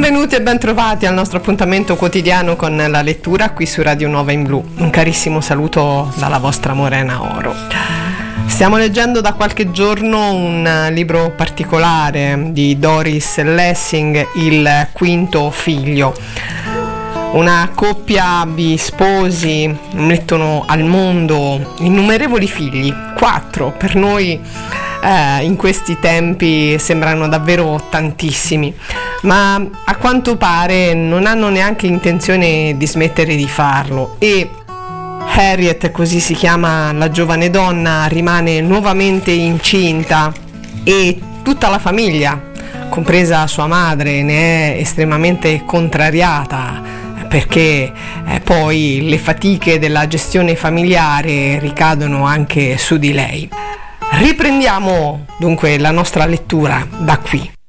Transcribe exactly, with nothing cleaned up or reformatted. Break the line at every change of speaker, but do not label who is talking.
Benvenuti e bentrovati al nostro appuntamento quotidiano con la lettura qui su Radio Nuova in Blu. Un carissimo saluto dalla vostra Morena Oro. Stiamo leggendo da qualche giorno un libro particolare di Doris Lessing, Il quinto figlio. Una coppia di sposi mettono al mondo innumerevoli figli, quattro per noi. Eh, in questi tempi sembrano davvero tantissimi, ma a quanto pare non hanno neanche intenzione di smettere di farlo e Harriet, così si chiama la giovane donna, rimane nuovamente incinta e tutta la famiglia, compresa sua madre, ne è estremamente contrariata perché eh, poi le fatiche della gestione familiare ricadono anche su di lei. Riprendiamo dunque la nostra lettura da qui.